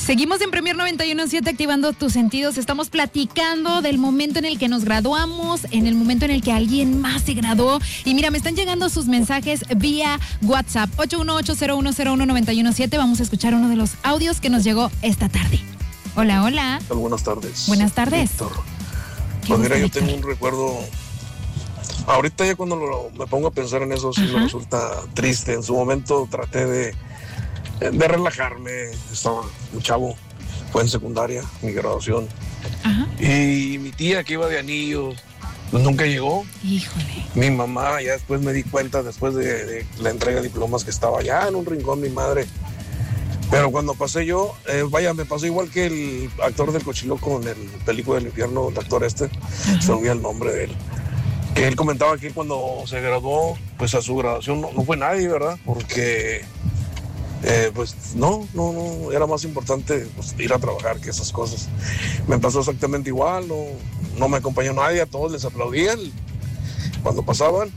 Seguimos en Premier 91.7 activando tus sentidos. Estamos platicando del momento en el que nos graduamos, en el momento en el que alguien más se graduó. Y mira, me están llegando sus mensajes vía WhatsApp 818-0101-917. Vamos a escuchar uno de los audios que nos llegó esta tarde. Hola, hola. Buenas tardes. Buenas tardes. Víctor. Pues mira, yo tengo un recuerdo. Ahorita ya cuando me pongo a pensar en eso, sí me resulta triste. En su momento traté de relajarme. Estaba un chavo, fue en secundaria, mi graduación. Ajá. Y mi tía que iba de anillo, pues nunca llegó. Híjole. Mi mamá, ya después me di cuenta, después de la entrega de diplomas, que estaba allá en un rincón mi madre. Pero cuando pasé yo, me pasó igual que el actor del Cochiloco en el película del infierno, el actor se me olvida el nombre de él. Que él comentaba que cuando se graduó, pues a su graduación no fue nadie, ¿verdad? Porque pues no, era más importante pues, ir a trabajar que esas cosas. Me pasó exactamente igual, no me acompañó nadie, a todos les aplaudían cuando pasaban.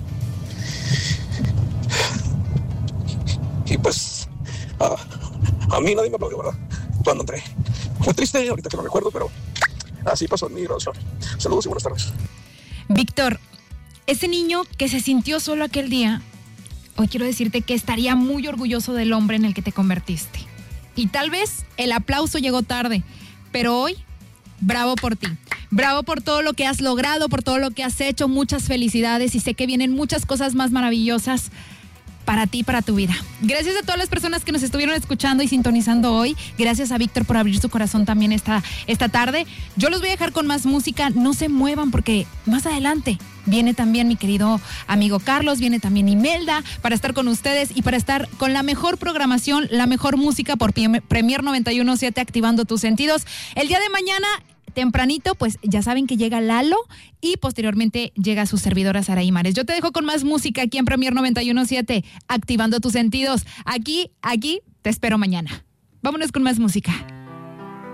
Y pues a mí nadie me aplaudió, ¿verdad? Cuando entré. Fue triste ahorita que lo recuerdo, pero así pasó en mi graduación. Saludos y buenas tardes. Víctor, ese niño que se sintió solo aquel día, hoy quiero decirte que estaría muy orgulloso del hombre en el que te convertiste. Y tal vez el aplauso llegó tarde, pero hoy, bravo por ti. Bravo por todo lo que has logrado, por todo lo que has hecho. Muchas felicidades y sé que vienen muchas cosas más maravillosas para ti, para tu vida. Gracias a todas las personas que nos estuvieron escuchando y sintonizando hoy. Gracias a Víctor por abrir su corazón también esta tarde. Yo los voy a dejar con más música. No se muevan porque más adelante viene también mi querido amigo Carlos, viene también Imelda para estar con ustedes y para estar con la mejor programación, la mejor música por Premier 91.7 activando tus sentidos. El día de mañana tempranito, pues ya saben que llega Lalo y posteriormente llega su servidora Saraí Mares. Yo te dejo con más música aquí en Premier 91.7, activando tus sentidos. Aquí te espero mañana. Vámonos con más música.